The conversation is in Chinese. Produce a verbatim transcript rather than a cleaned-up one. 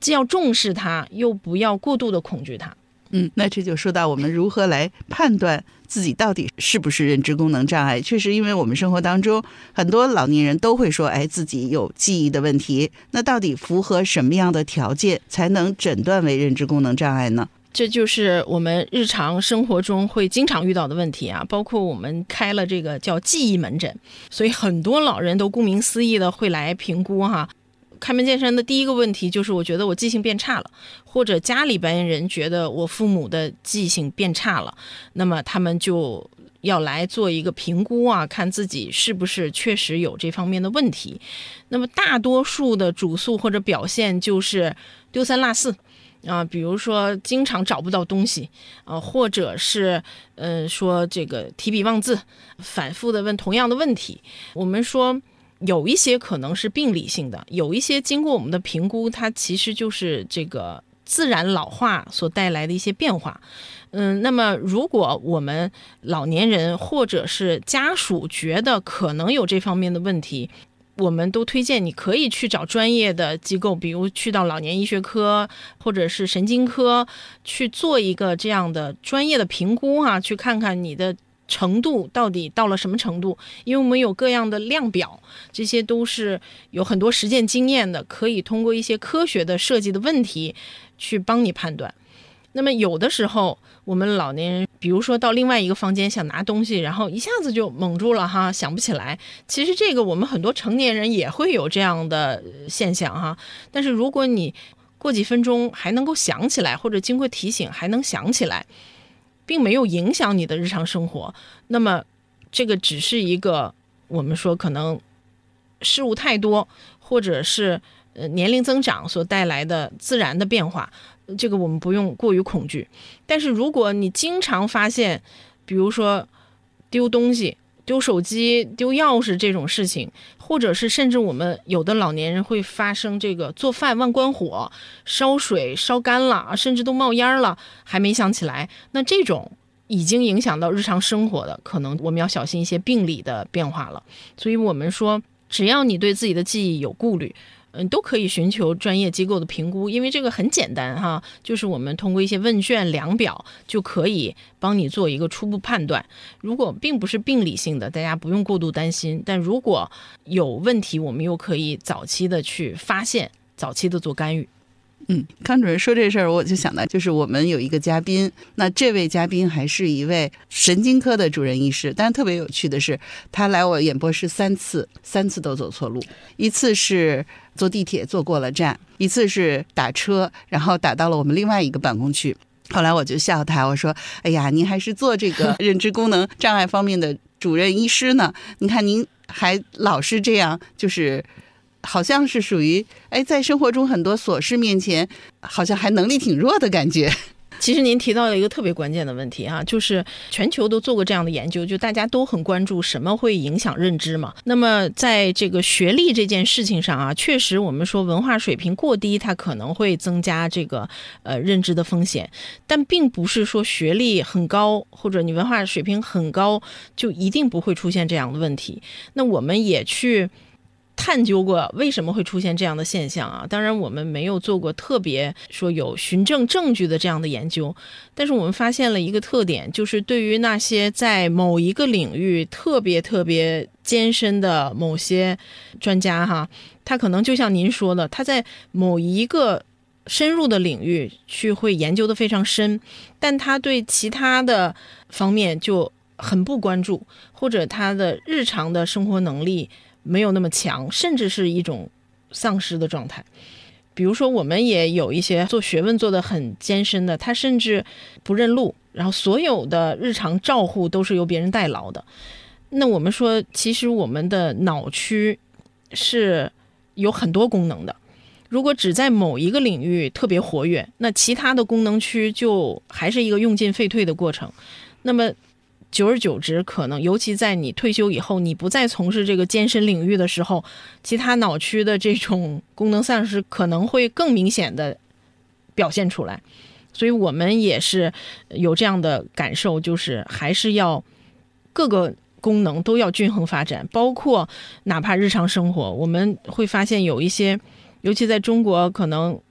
既要重视它，又不要过度的恐惧它。 嗯，那这就说到我们如何来判断自己到底是不是认知功能障碍。确实，因为我们生活当中很多老年人都会说，哎，自己有记忆的问题。那到底符合什么样的条件才能诊断为认知功能障碍呢？ 这就是我们日常生活中会经常遇到的问题啊，包括我们开了这个叫记忆门诊，所以很多老人都顾名思义的会来评估哈。开门见山的第一个问题就是，我觉得我记性变差了，或者家里边人觉得我父母的记性变差了，那么他们就要来做一个评估啊，看自己是不是确实有这方面的问题。那么大多数的主诉或者表现就是丢三落四啊，比如说经常找不到东西啊，或者是呃说这个提笔忘字，反复的问同样的问题。我们说有一些可能是病理性的，有一些经过我们的评估，它其实就是这个自然老化所带来的一些变化。嗯，那么如果我们老年人或者是家属觉得可能有这方面的问题，我们都推荐你可以去找专业的机构，比如去到老年医学科或者是神经科去做一个这样的专业的评估啊，去看看你的程度到底到了什么程度。因为我们有各样的量表，这些都是有很多实践经验的，可以通过一些科学的设计的问题去帮你判断。那么有的时候我们老年人比如说到另外一个房间想拿东西，然后一下子就懵住了哈，想不起来。其实这个我们很多成年人也会有这样的现象哈，但是如果你过几分钟还能够想起来，或者经过提醒还能想起来，并没有影响你的日常生活，那么这个只是一个我们说可能事物太多，或者是呃年龄增长所带来的自然的变化，这个我们不用过于恐惧。但是如果你经常发现比如说丢东西、丢手机、丢钥匙这种事情，或者是甚至我们有的老年人会发生这个做饭忘关火，烧水烧干了，甚至都冒烟了还没想起来，那这种已经影响到日常生活的，可能我们要小心一些病理的变化了。所以我们说只要你对自己的记忆有顾虑，嗯，都可以寻求专业机构的评估，因为这个很简单哈，就是我们通过一些问卷量表就可以帮你做一个初步判断。如果并不是病理性的，大家不用过度担心，但如果有问题，我们又可以早期的去发现，早期的做干预。 嗯，康主任说这事儿，我就想到，就是我们有一个嘉宾，那这位嘉宾还是一位神经科的主任医师，但是特别有趣的是，他来我演播室三次，三次都走错路，一次是坐地铁坐过了站，一次是打车，然后打到了我们另外一个办公区。后来我就笑他，我说：“哎呀，您还是做这个认知功能障碍方面的主任医师呢？你看您还老是这样，就是。”好像是属于哎，在生活中很多琐事面前，好像还能力挺弱的感觉。 其实您提到了一个特别关键的问题哈，就是全球都做过这样的研究，就大家都很关注什么会影响认知嘛。那么在这个学历这件事情上啊，确实我们说文化水平过低，它可能会增加这个呃认知的风险，但并不是说学历很高或者你文化水平很高就一定不会出现这样的问题。那我们也去探究过为什么会出现这样的现象啊？当然我们没有做过特别说有循证证据的这样的研究，但是我们发现了一个特点，就是对于那些在某一个领域特别特别艰深的某些专家哈，他可能就像您说的，他在某一个深入的领域去会研究的非常深，但他对其他的方面就很不关注，或者他的日常的生活能力没有那么强，甚至是一种丧失的状态。比如说我们也有一些做学问做得很艰深的，他甚至不认路，然后所有的日常照护都是由别人代劳的。那我们说其实我们的脑区是有很多功能的，如果只在某一个领域特别活跃，那其他的功能区就还是一个用进废退的过程。那么久而久之，可能尤其在你退休以后，你不再从事这个艰深领域的时候，其他脑区的这种功能丧失可能会更明显的表现出来。所以我们也是有这样的感受，就是还是要各个功能都要均衡发展，包括哪怕日常生活，我们会发现有一些尤其在中国可能